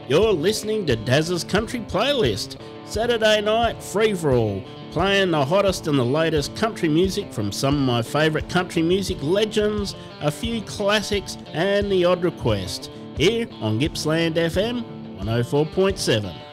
You're listening to Daz's Country Playlist, Saturday night free-for-all, playing the hottest and the latest country music from some of my favourite country music legends, a few classics and the odd request, here on Gippsland FM 104.7.